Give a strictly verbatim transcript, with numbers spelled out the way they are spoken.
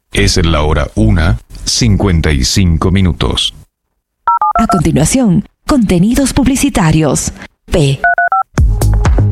Es la hora una, cincuenta y cinco minutos. A continuación, contenidos publicitarios. P